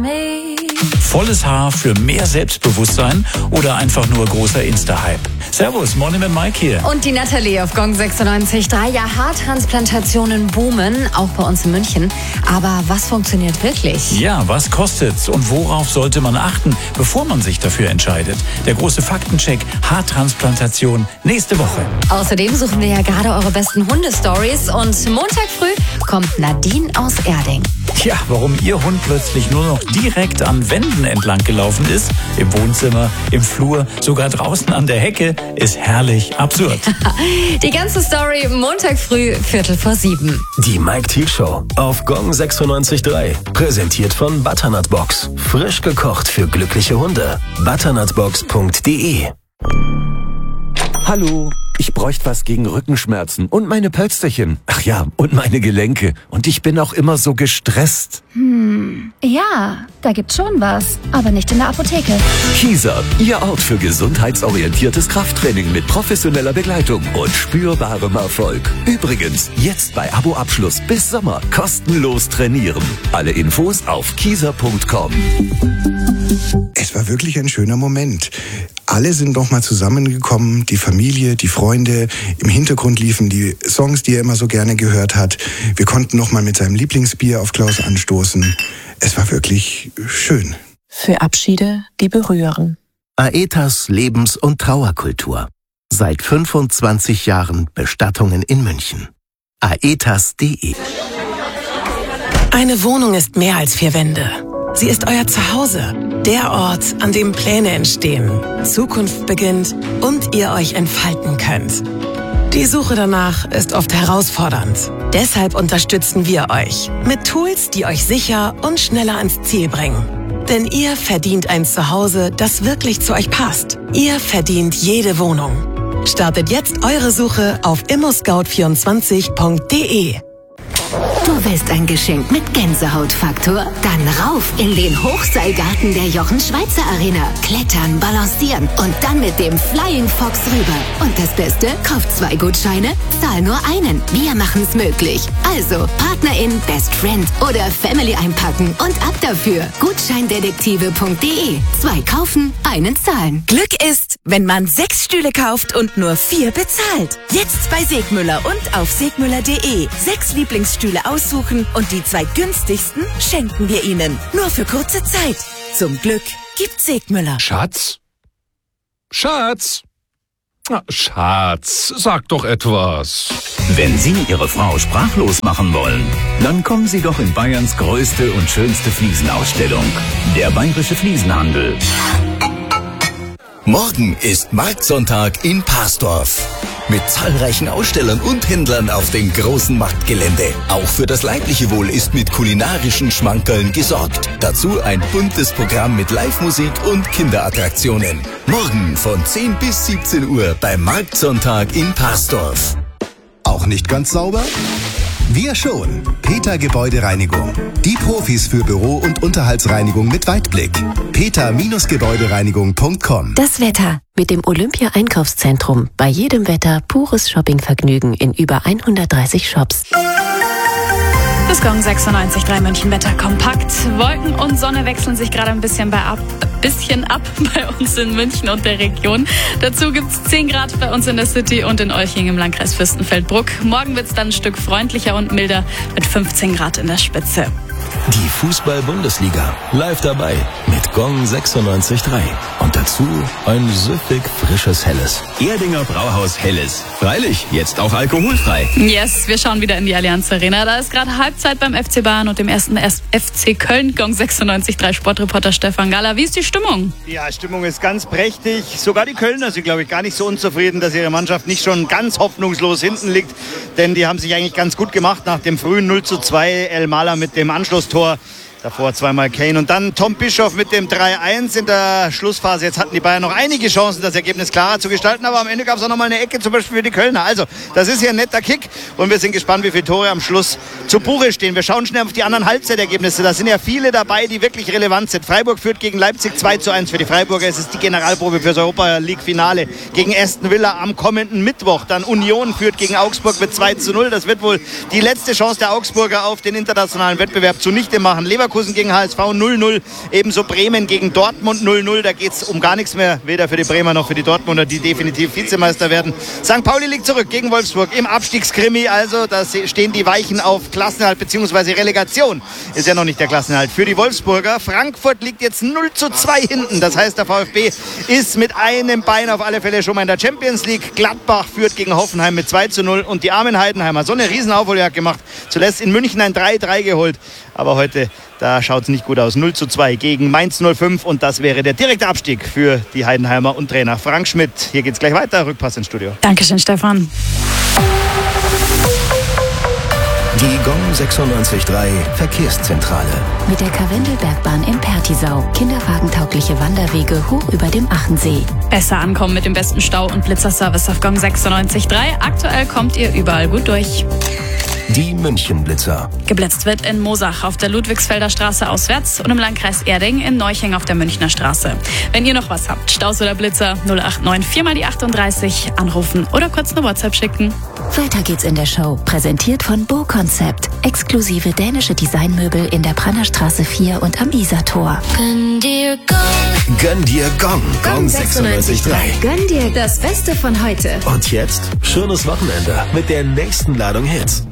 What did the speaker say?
Volles Haar für mehr Selbstbewusstsein oder einfach nur großer Insta-Hype? Servus, Morning mit Mike hier. Und die Natalie auf Gong 96.3. Ja, Haartransplantationen boomen, auch bei uns in München. Aber was funktioniert wirklich? Ja, was kostet's und worauf sollte man achten, bevor man sich dafür entscheidet? Der große Faktencheck Haartransplantation nächste Woche. Außerdem suchen wir ja gerade eure besten Hundestories. Und Montag früh kommt Nadine aus Erding. Tja, warum Ihr Hund plötzlich nur noch direkt an Wänden entlang gelaufen ist, im Wohnzimmer, im Flur, sogar draußen an der Hecke, ist herrlich absurd. Die ganze Story Montag früh, 6:45. Die Mike Thiel Show auf Gong 96.3. Präsentiert von Butternut Box. Frisch gekocht für glückliche Hunde. butternutbox.de. Hallo, ich bräuchte was gegen Rückenschmerzen und meine Pölsterchen. Ach ja, und meine Gelenke. Und ich bin auch immer so gestresst. Ja, da gibt's schon was, aber nicht in der Apotheke. Kieser, Ihr Ort für gesundheitsorientiertes Krafttraining mit professioneller Begleitung und spürbarem Erfolg. Übrigens, jetzt bei Abo-Abschluss bis Sommer kostenlos trainieren. Alle Infos auf kieser.com. Es war wirklich ein schöner Moment. Alle sind nochmal zusammengekommen, die Familie, die Freunde. Im Hintergrund liefen die Songs, die er immer so gerne gehört hat. Wir konnten nochmal mit seinem Lieblingsbier auf Klaus anstoßen. Es war wirklich schön. Für Abschiede, die berühren. Aetas Lebens- und Trauerkultur. Seit 25 Jahren Bestattungen in München. aetas.de. Eine Wohnung ist mehr als 4 Wände. Sie ist euer Zuhause. Der Ort, an dem Pläne entstehen, Zukunft beginnt und ihr euch entfalten könnt. Die Suche danach ist oft herausfordernd. Deshalb unterstützen wir euch mit Tools, die euch sicher und schneller ans Ziel bringen. Denn ihr verdient ein Zuhause, das wirklich zu euch passt. Ihr verdient jede Wohnung. Startet jetzt eure Suche auf immoscout24.de. Du willst ein Geschenk mit Gänsehautfaktor? Dann rauf in den Hochseilgarten der Jochen-Schweizer Arena. Klettern, balancieren und dann mit dem Flying Fox rüber. Und das Beste, kauf 2 Gutscheine, zahl nur einen. Wir machen's möglich. Also PartnerIn, Best Friend oder Family einpacken und ab dafür. Gutscheindetektive.de. 2 kaufen, einen zahlen. Glück ist, wenn man 6 Stühle kauft und nur 4 bezahlt. Jetzt bei Segmüller und auf segmüller.de. 6 Lieblingsstühle aussuchen und die 2 günstigsten schenken wir Ihnen. Nur für kurze Zeit. Zum Glück gibt Segmüller. Schatz? Schatz? Na, Schatz, sag doch etwas. Wenn Sie Ihre Frau sprachlos machen wollen, dann kommen Sie doch in Bayerns größte und schönste Fliesenausstellung. Der Bayerische Fliesenhandel. Morgen ist Marktsonntag in Parsdorf. Mit zahlreichen Ausstellern und Händlern auf dem großen Marktgelände. Auch für das leibliche Wohl ist mit kulinarischen Schmankerln gesorgt. Dazu ein buntes Programm mit Live-Musik und Kinderattraktionen. Morgen von 10 bis 17 Uhr beim Marktsonntag in Parsdorf. Auch nicht ganz sauber? Wir schon. Peter Gebäudereinigung. Die Profis für Büro- und Unterhaltsreinigung mit Weitblick. peter-gebäudereinigung.com. Das Wetter mit dem Olympia-Einkaufszentrum. Bei jedem Wetter pures Shoppingvergnügen in über 130 Shops. Das Gong 96.3 München Wetter kompakt. Wolken und Sonne wechseln sich gerade ein bisschen ab bei uns in München und der Region. Dazu gibt es 10 Grad bei uns in der City und in Olching im Landkreis Fürstenfeldbruck. Morgen wird es dann ein Stück freundlicher und milder mit 15 Grad in der Spitze. Die Fußball-Bundesliga live dabei mit Gong 96.3. Und dazu ein süffig frisches Helles. Erdinger Brauhaus Helles. Freilich, jetzt auch alkoholfrei. Yes, wir schauen wieder in die Allianz Arena. Da ist gerade Halbzeit beim FC Bayern und dem ersten FC Köln. Gong 96.3 Sportreporter Stefan Galler. Wie ist die Stimmung? Ja, Stimmung ist ganz prächtig. Sogar die Kölner sind, glaube ich, gar nicht so unzufrieden, dass ihre Mannschaft nicht schon ganz hoffnungslos hinten liegt. Denn die haben sich eigentlich ganz gut gemacht nach dem frühen 0:2. El Mala mit dem Anschlusstor. Davor zweimal Kane und dann Tom Bischoff mit dem 3:1 in der Schlussphase. Jetzt hatten die Bayern noch einige Chancen, das Ergebnis klarer zu gestalten, aber am Ende gab es auch noch mal eine Ecke, zum Beispiel für die Kölner. Also, das ist hier ein netter Kick und wir sind gespannt, wie viele Tore am Schluss zu Buche stehen. Wir schauen schnell auf die anderen Halbzeitergebnisse. Da sind ja viele dabei, die wirklich relevant sind. Freiburg führt gegen Leipzig 2:1 für die Freiburger. Es ist die Generalprobe fürs Europa-League-Finale gegen Aston Villa am kommenden Mittwoch. Dann Union führt gegen Augsburg mit 2:0. Das wird wohl die letzte Chance der Augsburger auf den internationalen Wettbewerb zunichte machen. Leverkusen Leverkusen gegen HSV 0-0. Ebenso Bremen gegen Dortmund 0-0. Da geht es um gar nichts mehr, weder für die Bremer noch für die Dortmunder, die definitiv Vizemeister werden. St. Pauli liegt zurück gegen Wolfsburg im Abstiegskrimi. Also da stehen die Weichen auf Klassenerhalt bzw. Relegation. Ist ja noch nicht der Klassenerhalt für die Wolfsburger. Frankfurt liegt jetzt 0-2 hinten. Das heißt, der VfB ist mit einem Bein auf alle Fälle schon mal in der Champions League. Gladbach führt gegen Hoffenheim mit 2-0 und die armen Heidenheimer so eine riesen Aufholjagd gemacht. Zuletzt in München ein 3-3 geholt, aber heute, da schaut es nicht gut aus. 0-2 gegen Mainz 05 und das wäre der direkte Abstieg für die Heidenheimer und Trainer Frank Schmidt. Hier geht's gleich weiter, Rückpass ins Studio. Dankeschön, Stefan. Die GONG 96.3 Verkehrszentrale. Mit der Karwendelbergbahn in Pertisau. Kinderwagentaugliche Wanderwege hoch über dem Achensee. Besser ankommen mit dem besten Stau- und Blitzerservice auf GONG 96.3. Aktuell kommt ihr überall gut durch. Die Münchenblitzer. Geblitzt wird in Moosach auf der Ludwigsfelder Straße auswärts und im Landkreis Erding in Neuching auf der Münchner Straße. Wenn ihr noch was habt, Staus oder Blitzer, 089 4 mal die 38 anrufen oder kurz eine WhatsApp schicken. Weiter geht's in der Show. Präsentiert von Bo Concept. Exklusive dänische Designmöbel in der Brannerstraße 4 und am Isartor. Gönn dir Gong. Gönn dir Gong. Gong 96.3. Gönn dir das Beste von heute. Und jetzt schönes Wochenende mit der nächsten Ladung Hits.